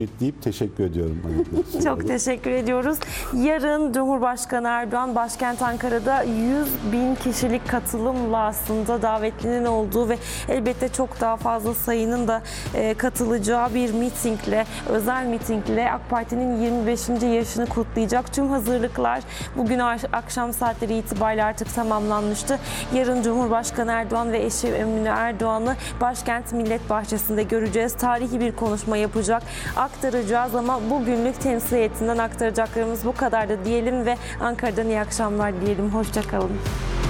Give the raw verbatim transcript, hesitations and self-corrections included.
deyip teşekkür ediyorum. Çok teşekkür ediyoruz. Yarın Cumhurbaşkanı Erdoğan başkent Ankara'da yüz bin kişilik katılımla aslında davetlinin olduğu ve elbette çok daha fazla sayının da katılacağı bir mitingle, özel mitingle AK Parti'nin yirmi beşinci yaşını kutlayacak. Tüm hazırlıklar bugün akşam saatleri itibariyle artık tamamlanmıştı. Yarın Cumhurbaşkanı Erdoğan ve eşi Emine Erdoğan'ı başkent Millet Bahçesi'nde göreceğiz. Tarihi bir konuşma yapacak, aktaracağız ama bugünlük temsil heyetinden aktaracaklarımız bu kadar da diyelim ve Ankara'dan iyi akşamlar diyelim. Hoşça kalın.